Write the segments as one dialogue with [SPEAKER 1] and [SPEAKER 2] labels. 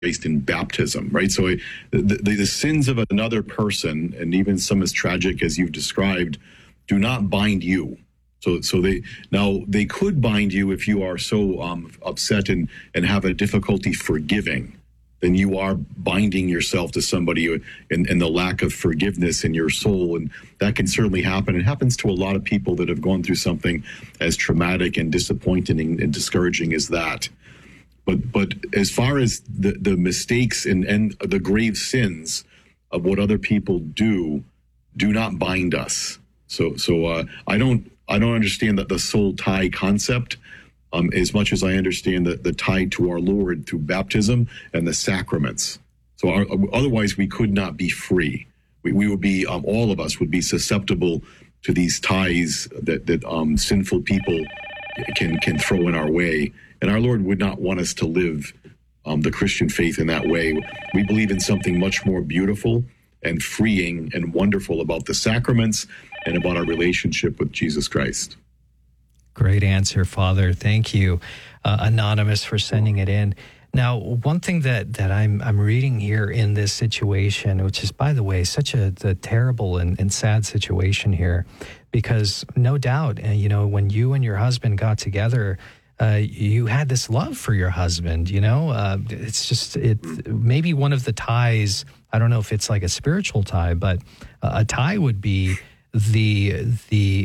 [SPEAKER 1] Christ in baptism, right? So the sins of another person, and even some as tragic as you've described, do not bind you. So they could bind you if you are so upset and have a difficulty forgiving. Then you are binding yourself to somebody in the lack of forgiveness in your soul. And that can certainly happen. It happens to a lot of people that have gone through something as traumatic and disappointing and discouraging as that. But as far as the mistakes and the grave sins of what other people do not bind us. So I don't understand that the soul tie concept as much as I understand the tie to our Lord through baptism and the sacraments. So otherwise we could not be free. We would be, all of us would be susceptible to these ties that sinful people can throw in our way. And our Lord would not want us to live the Christian faith in that way. We believe in something much more beautiful and freeing and wonderful about the sacraments and about our relationship with Jesus Christ.
[SPEAKER 2] Great answer, Father. Thank you, Anonymous, for sending it in. Now, one thing that I'm reading here in this situation, which is, by the way, such a terrible and sad situation here, because no doubt, when you and your husband got together, you had this love for your husband. It's just maybe one of the ties. I don't know if it's like a spiritual tie, but a tie would be the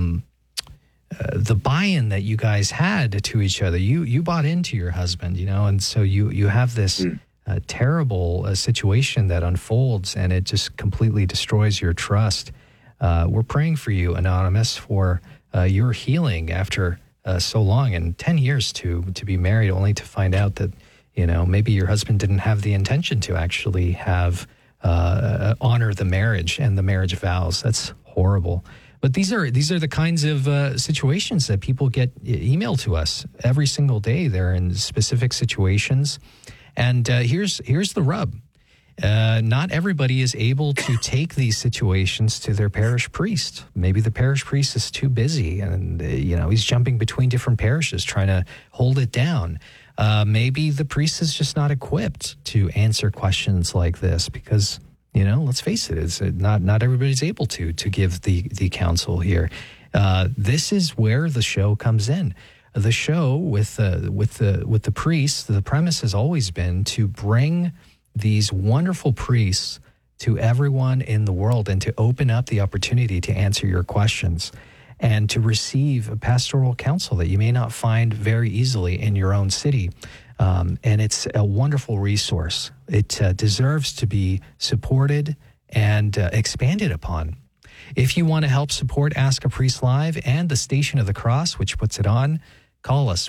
[SPEAKER 2] buy-in that you guys had to each other. You bought into your husband, and so you have this terrible situation that unfolds, and it just completely destroys your trust. We're praying for you, Anonymous, for your healing after so long, and 10 years to be married, only to find out that maybe your husband didn't have the intention to actually have honor the marriage and the marriage vows. That's horrible. But these are the kinds of situations that people get emailed to us every single day. They're in specific situations, and here's the rub. Not everybody is able to take these situations to their parish priest. Maybe the parish priest is too busy, and he's jumping between different parishes trying to hold it down. Maybe the priest is just not equipped to answer questions like this because, let's face it, it's not everybody's able to give the counsel here. This is where the show comes in. The show with the priest, the premise has always been to bring these wonderful priests to everyone in the world and to open up the opportunity to answer your questions and to receive a pastoral counsel that you may not find very easily in your own city. And it's a wonderful resource. It deserves to be supported and expanded upon. If you want to help support Ask a Priest Live and the Station of the Cross, which puts it on, call us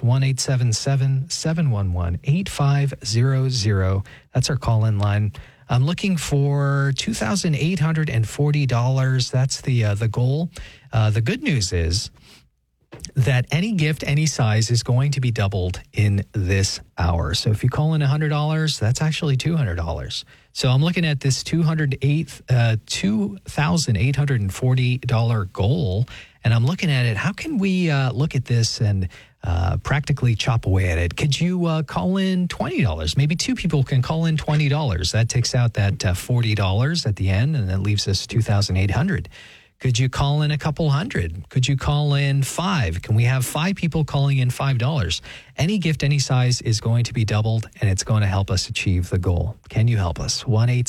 [SPEAKER 2] 1-877-711-8500. That's our call-in line. I'm looking for $2,840. That's the goal. The good news is that any gift, any size is going to be doubled in this hour. So if you call in $100, that's actually $200. So I'm looking at this $2,840 goal, and I'm looking at it. How can we look at this and practically chop away at it? Could you call in $20? Maybe two people can call in $20. That takes out that $40 at the end, and that leaves us $2,800. Could you call in a couple hundred? Could you call in 5? Can we have 5 people calling in $5? Any gift, any size is going to be doubled, and it's going to help us achieve the goal. Can you help us?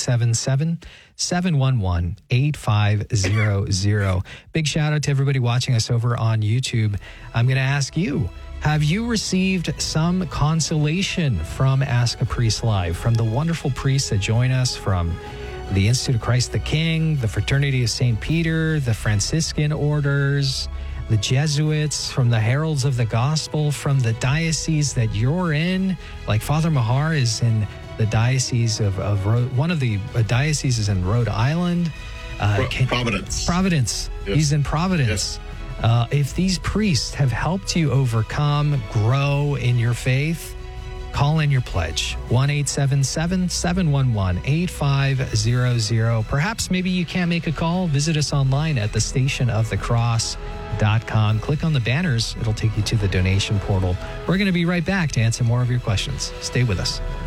[SPEAKER 2] 1-877-711-8500. Big shout out to everybody watching us over on YouTube. I'm going to ask you, have you received some consolation from Ask a Priest Live, from the wonderful priests that join us from the Institute of Christ the King, the Fraternity of St. Peter, the Franciscan orders, the Jesuits, from the Heralds of the Gospel, from the diocese that you're in? Like Father Mahar is in the diocese of one of the dioceses in Rhode Island.
[SPEAKER 1] Providence.
[SPEAKER 2] Yes. He's in Providence.
[SPEAKER 1] Yes.
[SPEAKER 2] If these priests have helped you overcome, grow in your faith, call in your pledge, 1-877-711-8500. Perhaps maybe you can't make a call. Visit us online at thestationofthecross.com. Click on the banners. It'll take you to the donation portal. We're going to be right back to answer more of your questions. Stay with us.